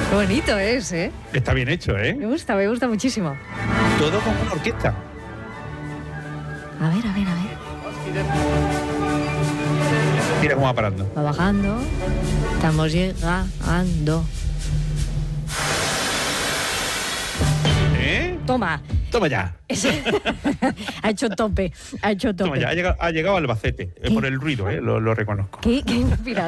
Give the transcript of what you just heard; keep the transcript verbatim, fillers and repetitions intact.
Qué bonito es, ¿eh? Está bien hecho, ¿eh? Me gusta, me gusta muchísimo. Todo como una orquesta. A ver, a ver, a ver. Mira cómo va parando. Va bajando. Estamos llegando. ¿Eh? Toma. Toma ya. Ese- ha hecho tope. Ha hecho tope. Toma ya. Ha llegado, ha llegado a Albacete. eh, por el ruido, ¿eh? Lo, lo reconozco. ¿Qué, qué inspirador.